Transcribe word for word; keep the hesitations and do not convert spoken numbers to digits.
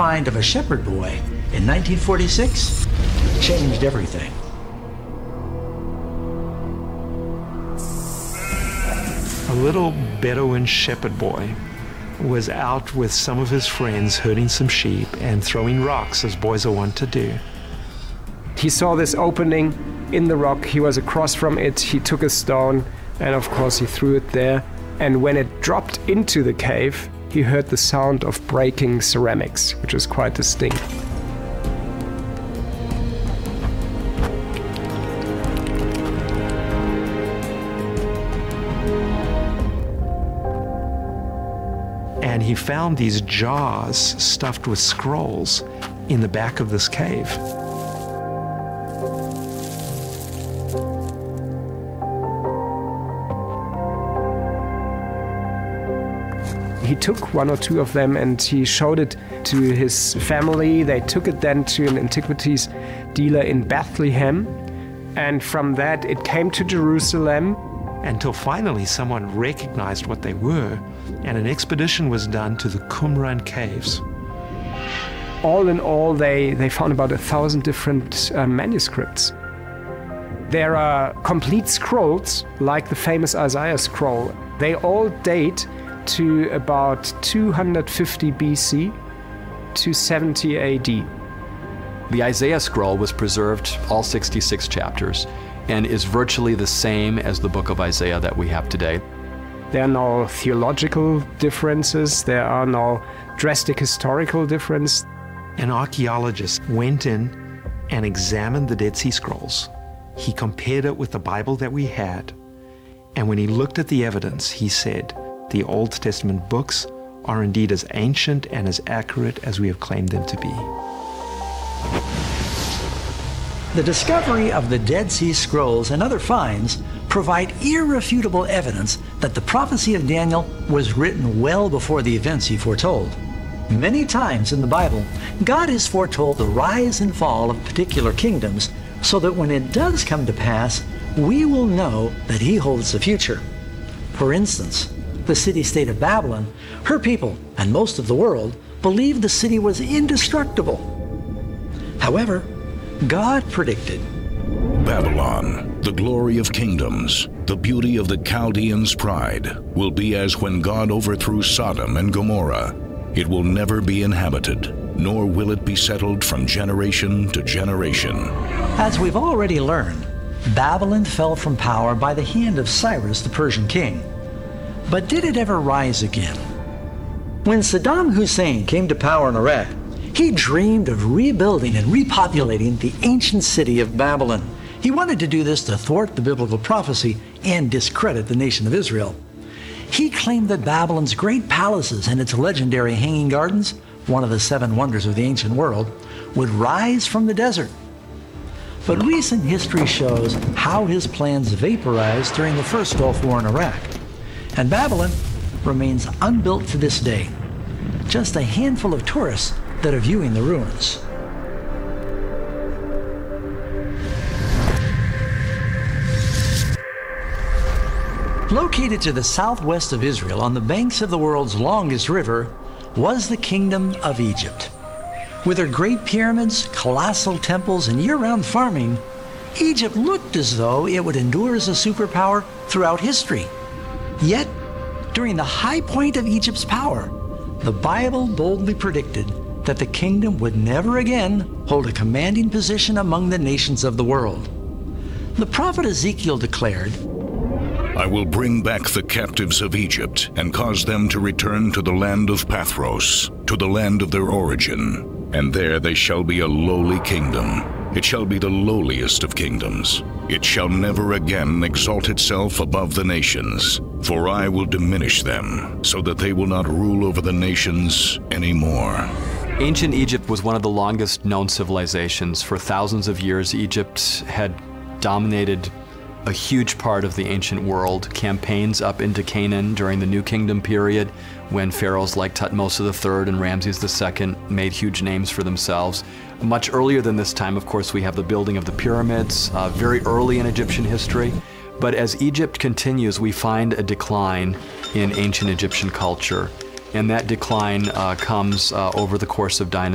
find of a shepherd boy in nineteen forty-six changed everything. A little Bedouin shepherd boy was out with some of his friends herding some sheep and throwing rocks, as boys are wont to do. He saw this opening in the rock. He was across from it. He took a stone and of course he threw it there. And when it dropped into the cave, he heard the sound of breaking ceramics, which is quite distinct. And he found these jars stuffed with scrolls in the back of this cave. He took one or two of them and he showed it to his family. They took it then to an antiquities dealer in Bethlehem. And from that it came to Jerusalem. Until finally someone recognized what they were, and an expedition was done to the Qumran caves. All in all, they, they found about a thousand different uh, manuscripts. There are complete scrolls, like the famous Isaiah scroll. They all date to about two hundred fifty B C to seventy A D. The Isaiah scroll was preserved, all sixty-six chapters, and is virtually the same as the book of Isaiah that we have today. There are no theological differences. There are no drastic historical differences. An archaeologist went in and examined the Dead Sea Scrolls. He compared it with the Bible that we had, and when he looked at the evidence, he said, the Old Testament books are indeed as ancient and as accurate as we have claimed them to be. The discovery of the Dead Sea Scrolls and other finds provide irrefutable evidence that the prophecy of Daniel was written well before the events he foretold. Many times in the Bible, God has foretold the rise and fall of particular kingdoms so that when it does come to pass, we will know that He holds the future. For instance, the city-state of Babylon, her people, and most of the world believed the city was indestructible. However, God predicted Babylon, the glory of kingdoms, the beauty of the Chaldeans' pride, will be as when God overthrew Sodom and Gomorrah. It will never be inhabited, nor will it be settled from generation to generation. As we've already learned, Babylon fell from power by the hand of Cyrus, the Persian king. But did it ever rise again? When Saddam Hussein came to power in Iraq, he dreamed of rebuilding and repopulating the ancient city of Babylon. He wanted to do this to thwart the biblical prophecy and discredit the nation of Israel. He claimed that Babylon's great palaces and its legendary hanging gardens, one of the seven wonders of the ancient world, would rise from the desert. But recent history shows how his plans vaporized during the first Gulf War in Iraq. And Babylon remains unbuilt to this day. Just a handful of tourists that are viewing the ruins. Located to the southwest of Israel on the banks of the world's longest river was the Kingdom of Egypt. With her great pyramids, colossal temples, and year-round farming, Egypt looked as though it would endure as a superpower throughout history. Yet, during the high point of Egypt's power, the Bible boldly predicted that the kingdom would never again hold a commanding position among the nations of the world. The prophet Ezekiel declared, I will bring back the captives of Egypt and cause them to return to the land of Pathros, to the land of their origin, and there they shall be a lowly kingdom. It shall be the lowliest of kingdoms. It shall never again exalt itself above the nations, for I will diminish them, so that they will not rule over the nations anymore. Ancient Egypt was one of the longest known civilizations. For thousands of years, Egypt had dominated a huge part of the ancient world. Campaigns up into Canaan during the New Kingdom period, when pharaohs like Thutmose the third and Ramses the second made huge names for themselves. Much earlier than this time, of course, we have the building of the pyramids, uh, very early in Egyptian history. But as Egypt continues, we find a decline in ancient Egyptian culture. And that decline uh, comes uh, over the course of dynasties.